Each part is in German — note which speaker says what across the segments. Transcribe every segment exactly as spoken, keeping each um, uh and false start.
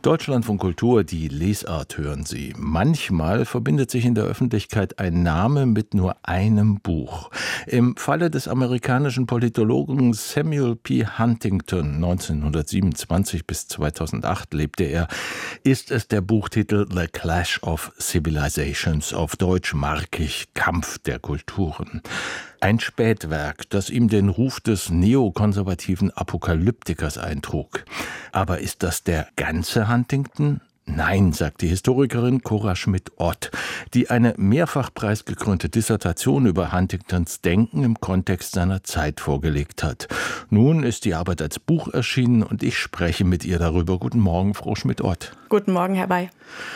Speaker 1: Deutschlandfunk Kultur, die Lesart hören Sie. Manchmal verbindet sich in der Öffentlichkeit ein Name mit nur einem Buch. Im Falle des amerikanischen Politologen Samuel P. Huntington, neunzehnhundertsiebenundzwanzig bis zweitausendacht lebte er, ist es der Buchtitel The Clash of Civilizations, auf Deutsch markig Kampf der Kulturen. Ein Spätwerk, das ihm den Ruf des neokonservativen Apokalyptikers eintrug. Aber ist das der ganze Huntington? Nein, sagt die Historikerin Cora Schmidt-Ott, die eine mehrfach preisgekrönte Dissertation über Huntingtons Denken im Kontext seiner Zeit vorgelegt hat. Nun ist die Arbeit als Buch erschienen und ich spreche mit ihr darüber. Guten Morgen, Frau Schmidt-Ott.
Speaker 2: Guten Morgen, Herr Bay.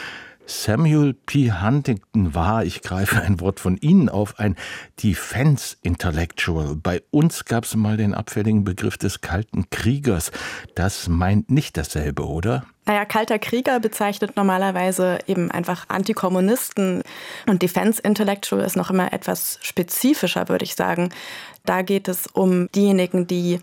Speaker 1: Samuel P. Huntington war, ich greife ein Wort von Ihnen auf, ein Defense Intellectual. Bei uns gab es mal den abfälligen Begriff des Kalten Kriegers. Das meint nicht dasselbe, oder?
Speaker 2: Naja, Kalter Krieger bezeichnet normalerweise eben einfach Antikommunisten. Und Defense Intellectual ist noch immer etwas spezifischer, würde ich sagen. Da geht es um diejenigen, die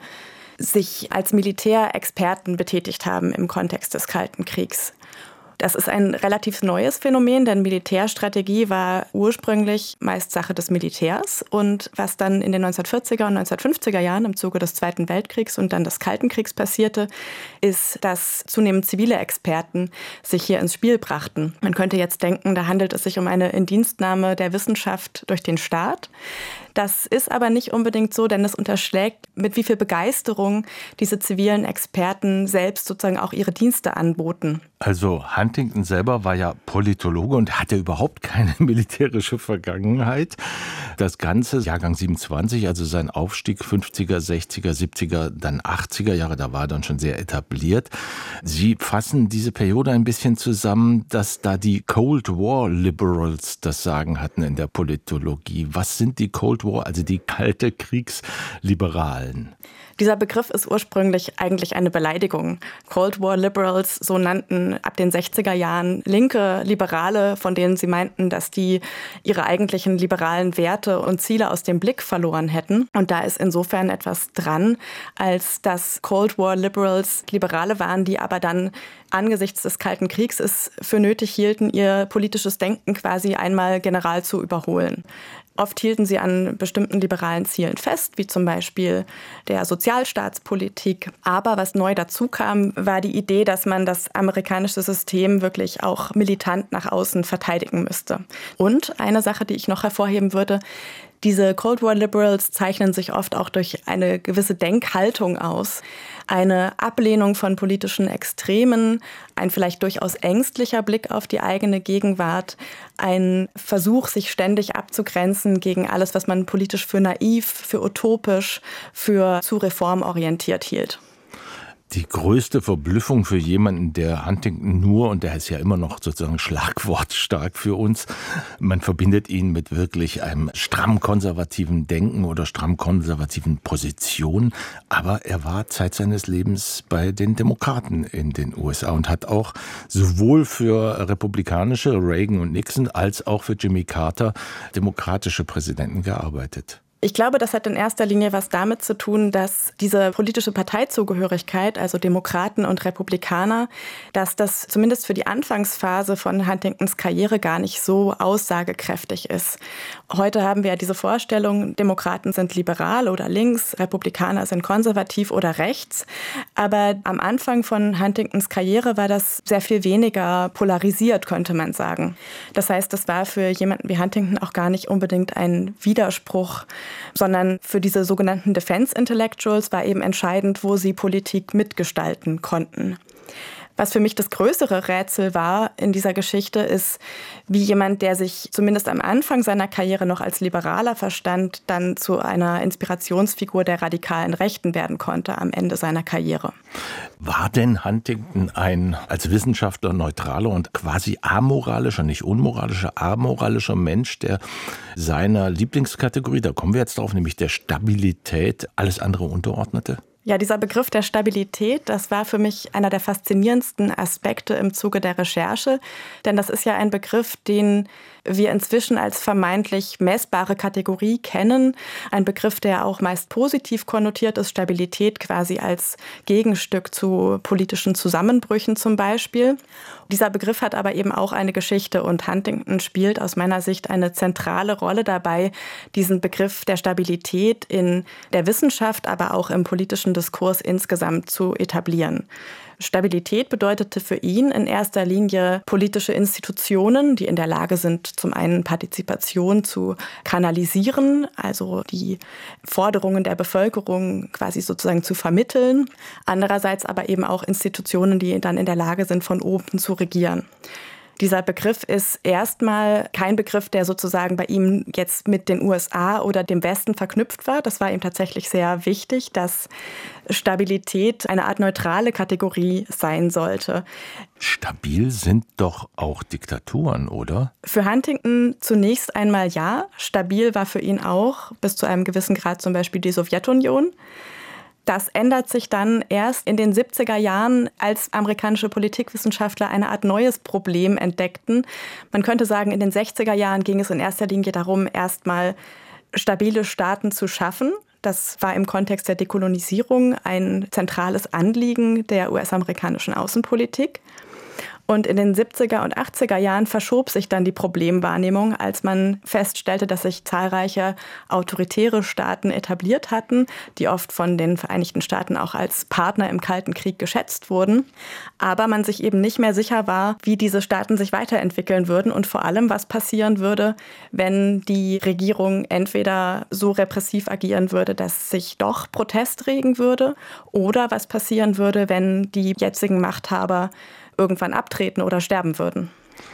Speaker 2: sich als Militärexperten betätigt haben im Kontext des Kalten Kriegs. Das ist ein relativ neues Phänomen, denn Militärstrategie war ursprünglich meist Sache des Militärs. Und was dann in den neunzehnhundertvierziger und neunzehnhundertfünfziger Jahren im Zuge des Zweiten Weltkriegs und dann des Kalten Kriegs passierte, ist, dass zunehmend zivile Experten sich hier ins Spiel brachten. Man könnte jetzt denken, da handelt es sich um eine Indienstnahme der Wissenschaft durch den Staat. Das ist aber nicht unbedingt so, denn es unterschlägt, mit wie viel Begeisterung diese zivilen Experten selbst sozusagen auch ihre Dienste anboten.
Speaker 1: Also Huntington selber war ja Politologe und hatte überhaupt keine militärische Vergangenheit. Das Ganze, Jahrgang siebenundzwanzig, also sein Aufstieg fünfziger, sechziger, siebziger, dann achtziger Jahre, da war er dann schon sehr etabliert. Sie fassen diese Periode ein bisschen zusammen, dass da die Cold War Liberals das Sagen hatten in der Politologie. Was sind die Cold War, also die kalte Kriegsliberalen?
Speaker 2: Dieser Begriff ist ursprünglich eigentlich eine Beleidigung. Cold War Liberals, so nannten ab den sechziger Jahren linke Liberale, von denen sie meinten, dass die ihre eigentlichen liberalen Werte und Ziele aus dem Blick verloren hätten. Und da ist insofern etwas dran, als dass Cold War Liberals Liberale waren, die aber dann angesichts des Kalten Kriegs es für nötig hielten, ihr politisches Denken quasi einmal general zu überholen. Oft hielten sie an bestimmten liberalen Zielen fest, wie zum Beispiel der Sozialstaatspolitik. Aber was neu dazu kam, war die Idee, dass man das amerikanische System wirklich auch militant nach außen verteidigen müsste. Und eine Sache, die ich noch hervorheben würde: Diese Cold War Liberals zeichnen sich oft auch durch eine gewisse Denkhaltung aus. Eine Ablehnung von politischen Extremen, ein vielleicht durchaus ängstlicher Blick auf die eigene Gegenwart, ein Versuch, sich ständig abzugrenzen gegen alles, was man politisch für naiv, für utopisch, für zu reformorientiert hielt.
Speaker 1: Die größte Verblüffung für jemanden, der Huntington nur, und der ist ja immer noch sozusagen schlagwortstark für uns, man verbindet ihn mit wirklich einem stramm konservativen Denken oder stramm konservativen Positionen, aber er war Zeit seines Lebens bei den Demokraten in den U S A und hat auch sowohl für republikanische Reagan und Nixon als auch für Jimmy Carter demokratische Präsidenten gearbeitet.
Speaker 2: Ich glaube, das hat in erster Linie was damit zu tun, dass diese politische Parteizugehörigkeit, also Demokraten und Republikaner, dass das zumindest für die Anfangsphase von Huntingtons Karriere gar nicht so aussagekräftig ist. Heute haben wir ja diese Vorstellung, Demokraten sind liberal oder links, Republikaner sind konservativ oder rechts. Aber am Anfang von Huntingtons Karriere war das sehr viel weniger polarisiert, könnte man sagen. Das heißt, das war für jemanden wie Huntington auch gar nicht unbedingt ein Widerspruch, sondern für diese sogenannten Defense Intellectuals war eben entscheidend, wo sie Politik mitgestalten konnten. Was für mich das größere Rätsel war in dieser Geschichte ist, wie jemand, der sich zumindest am Anfang seiner Karriere noch als Liberaler verstand, dann zu einer Inspirationsfigur der radikalen Rechten werden konnte am Ende seiner Karriere.
Speaker 1: War denn Huntington ein als Wissenschaftler neutraler und quasi amoralischer, nicht unmoralischer, amoralischer Mensch, der seiner Lieblingskategorie, da kommen wir jetzt drauf, nämlich der Stabilität, alles andere unterordnete?
Speaker 2: Ja, dieser Begriff der Stabilität, das war für mich einer der faszinierendsten Aspekte im Zuge der Recherche. Denn das ist ja ein Begriff, den wir inzwischen als vermeintlich messbare Kategorie kennen. Ein Begriff, der auch meist positiv konnotiert ist, Stabilität quasi als Gegenstück zu politischen Zusammenbrüchen zum Beispiel. Dieser Begriff hat aber eben auch eine Geschichte und Huntington spielt aus meiner Sicht eine zentrale Rolle dabei, diesen Begriff der Stabilität in der Wissenschaft, aber auch im politischen Diskurs insgesamt zu etablieren. Stabilität bedeutete für ihn in erster Linie politische Institutionen, die in der Lage sind, zum einen Partizipation zu kanalisieren, also die Forderungen der Bevölkerung quasi sozusagen zu vermitteln. Andererseits aber eben auch Institutionen, die dann in der Lage sind, von oben zu regieren. Dieser Begriff ist erstmal kein Begriff, der sozusagen bei ihm jetzt mit den U S A oder dem Westen verknüpft war. Das war ihm tatsächlich sehr wichtig, dass Stabilität eine Art neutrale Kategorie sein sollte.
Speaker 1: Stabil sind doch auch Diktaturen, oder?
Speaker 2: Für Huntington zunächst einmal ja. Stabil war für ihn auch bis zu einem gewissen Grad zum Beispiel die Sowjetunion. Das ändert sich dann erst in den siebziger Jahren, als amerikanische Politikwissenschaftler eine Art neues Problem entdeckten. Man könnte sagen, in den sechziger Jahren ging es in erster Linie darum, erstmal stabile Staaten zu schaffen. Das war im Kontext der Dekolonisierung ein zentrales Anliegen der U S-amerikanischen Außenpolitik. Und in den siebziger und achtziger Jahren verschob sich dann die Problemwahrnehmung, als man feststellte, dass sich zahlreiche autoritäre Staaten etabliert hatten, die oft von den Vereinigten Staaten auch als Partner im Kalten Krieg geschätzt wurden. Aber man sich eben nicht mehr sicher war, wie diese Staaten sich weiterentwickeln würden und vor allem, was passieren würde, wenn die Regierung entweder so repressiv agieren würde, dass sich doch Protest regen würde, oder was passieren würde, wenn die jetzigen Machthaber irgendwann abtreten oder sterben würden.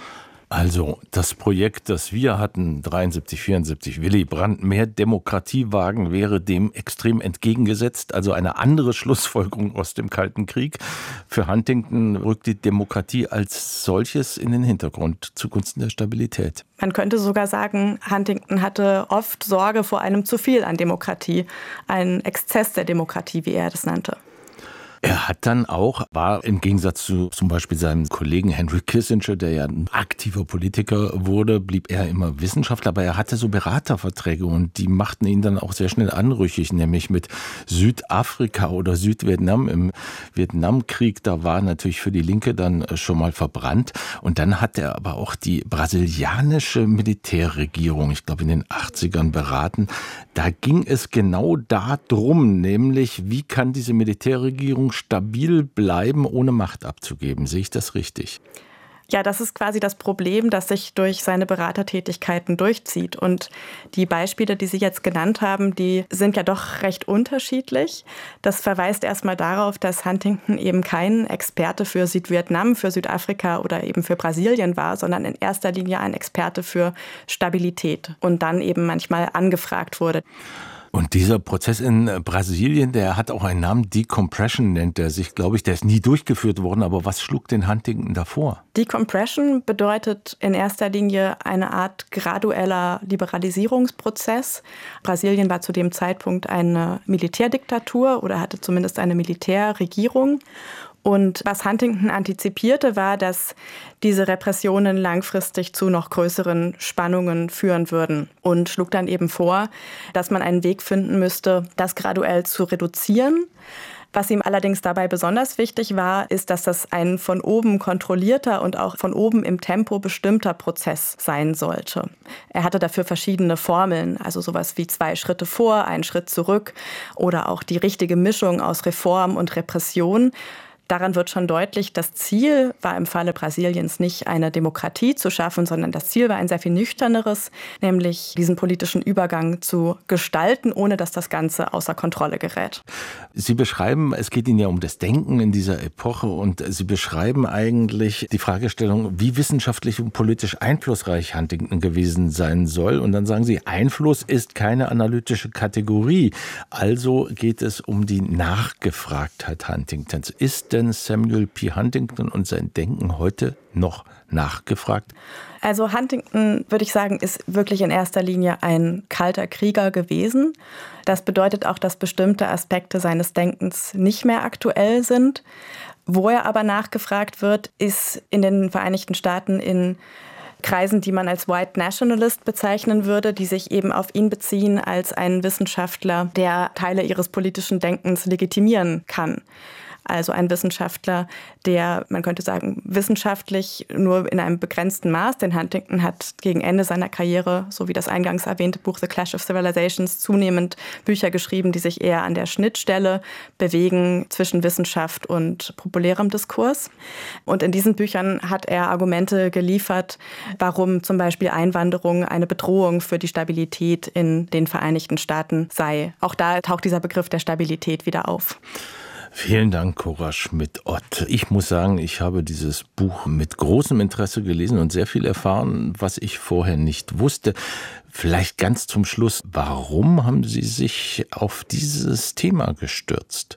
Speaker 1: Also das Projekt, das wir hatten, dreiundsiebzig, vierundsiebzig, Willy Brandt, mehr Demokratie wagen, wäre dem extrem entgegengesetzt. Also eine andere Schlussfolgerung aus dem Kalten Krieg. Für Huntington rückt die Demokratie als solches in den Hintergrund zugunsten der Stabilität.
Speaker 2: Man könnte sogar sagen, Huntington hatte oft Sorge vor einem zu viel an Demokratie, ein Exzess der Demokratie, wie er das nannte.
Speaker 1: Er hat dann auch, war im Gegensatz zu zum Beispiel seinem Kollegen Henry Kissinger, der ja ein aktiver Politiker wurde, blieb er immer Wissenschaftler, aber er hatte so Beraterverträge und die machten ihn dann auch sehr schnell anrüchig, nämlich mit Südafrika oder Südvietnam im Vietnamkrieg. Da war natürlich für die Linke dann schon mal verbrannt. Und dann hat er aber auch die brasilianische Militärregierung, ich glaube in den achtzigern, beraten. Da ging es genau darum, nämlich wie kann diese Militärregierung stabil bleiben, ohne Macht abzugeben. Sehe ich das richtig?
Speaker 2: Ja, das ist quasi das Problem, das sich durch seine Beratertätigkeiten durchzieht. Und die Beispiele, die Sie jetzt genannt haben, die sind ja doch recht unterschiedlich. Das verweist erstmal darauf, dass Huntington eben kein Experte für Südvietnam, für Südafrika oder eben für Brasilien war, sondern in erster Linie ein Experte für Stabilität und dann eben manchmal angefragt wurde.
Speaker 1: Und dieser Prozess in Brasilien, der hat auch einen Namen, Decompression nennt er sich, glaube ich. Der ist nie durchgeführt worden, aber was schlug den Huntington davor?
Speaker 2: Decompression bedeutet in erster Linie eine Art gradueller Liberalisierungsprozess. Brasilien war zu dem Zeitpunkt eine Militärdiktatur oder hatte zumindest eine Militärregierung. Und was Huntington antizipierte, war, dass diese Repressionen langfristig zu noch größeren Spannungen führen würden und schlug dann eben vor, dass man einen Weg finden müsste, das graduell zu reduzieren. Was ihm allerdings dabei besonders wichtig war, ist, dass das ein von oben kontrollierter und auch von oben im Tempo bestimmter Prozess sein sollte. Er hatte dafür verschiedene Formeln, also sowas wie zwei Schritte vor, einen Schritt zurück oder auch die richtige Mischung aus Reform und Repression. Daran wird schon deutlich, das Ziel war im Falle Brasiliens nicht eine Demokratie zu schaffen, sondern das Ziel war ein sehr viel nüchterneres, nämlich diesen politischen Übergang zu gestalten, ohne dass das Ganze außer Kontrolle gerät.
Speaker 1: Sie beschreiben, es geht Ihnen ja um das Denken in dieser Epoche und Sie beschreiben eigentlich die Fragestellung, wie wissenschaftlich und politisch einflussreich Huntington gewesen sein soll. Und dann sagen Sie, Einfluss ist keine analytische Kategorie. Also geht es um die Nachgefragtheit Huntingtons. Ist denn Samuel P. Huntington und sein Denken heute noch nachgefragt?
Speaker 2: Also Huntington, würde ich sagen, ist wirklich in erster Linie ein kalter Krieger gewesen. Das bedeutet auch, dass bestimmte Aspekte seines Denkens nicht mehr aktuell sind. Wo er aber nachgefragt wird, ist in den Vereinigten Staaten in Kreisen, die man als White Nationalist bezeichnen würde, die sich eben auf ihn beziehen als einen Wissenschaftler, der Teile ihres politischen Denkens legitimieren kann. Also ein Wissenschaftler, der, man könnte sagen, wissenschaftlich nur in einem begrenzten Maß, denn Huntington hat gegen Ende seiner Karriere, so wie das eingangs erwähnte Buch The Clash of Civilizations, zunehmend Bücher geschrieben, die sich eher an der Schnittstelle bewegen zwischen Wissenschaft und populärem Diskurs. Und in diesen Büchern hat er Argumente geliefert, warum zum Beispiel Einwanderung eine Bedrohung für die Stabilität in den Vereinigten Staaten sei. Auch da taucht dieser Begriff der Stabilität wieder auf.
Speaker 1: Vielen Dank, Cora Schmidt-Ott. Ich muss sagen, ich habe dieses Buch mit großem Interesse gelesen und sehr viel erfahren, was ich vorher nicht wusste. Vielleicht ganz zum Schluss, warum haben Sie sich auf dieses Thema gestürzt?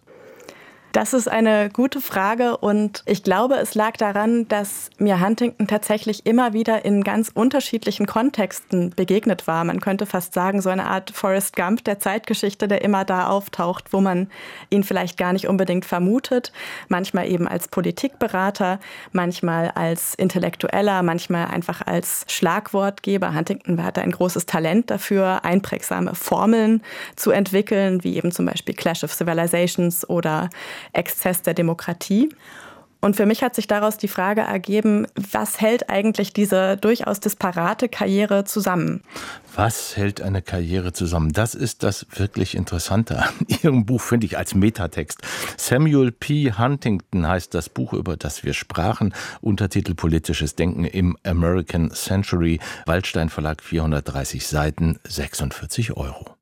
Speaker 2: Das ist eine gute Frage und ich glaube, es lag daran, dass mir Huntington tatsächlich immer wieder in ganz unterschiedlichen Kontexten begegnet war. Man könnte fast sagen, so eine Art Forrest Gump der Zeitgeschichte, der immer da auftaucht, wo man ihn vielleicht gar nicht unbedingt vermutet. Manchmal eben als Politikberater, manchmal als Intellektueller, manchmal einfach als Schlagwortgeber. Huntington hatte ein großes Talent dafür, einprägsame Formeln zu entwickeln, wie eben zum Beispiel Clash of Civilizations oder Exzess der Demokratie. Und für mich hat sich daraus die Frage ergeben, was hält eigentlich diese durchaus disparate Karriere zusammen?
Speaker 1: Was hält eine Karriere zusammen? Das ist das wirklich Interessante an Ihrem Buch, finde ich, als Metatext. Samuel P. Huntington heißt das Buch, über das wir sprachen. Untertitel Politisches Denken im American Century. Waldstein Verlag, vierhundertdreißig Seiten, sechsundvierzig Euro.